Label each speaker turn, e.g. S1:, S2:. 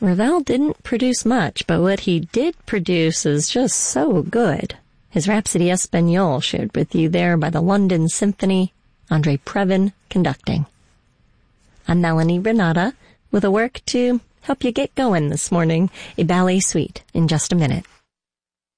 S1: Ravel didn't produce much, but what he did produce is just so good. His Rhapsody Espagnole shared with you there by the London Symphony, Andre Previn conducting. I'm Melanie Renata with a work to help you get going this morning, a ballet suite in just a minute.